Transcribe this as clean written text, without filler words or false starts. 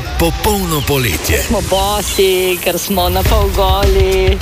popolno poletje. Smo bosi, ker smo na pol goli.